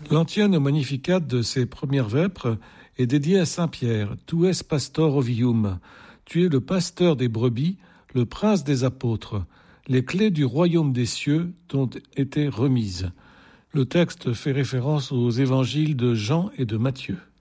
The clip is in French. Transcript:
L'antienne Magnificat de ces premières vêpres est dédiée à Saint Pierre. Tu es pastor ovium. Tu es le pasteur des brebis, le prince des apôtres. Les clés du royaume des cieux t'ont été remises. Le texte fait référence aux évangiles de Jean et de Matthieu.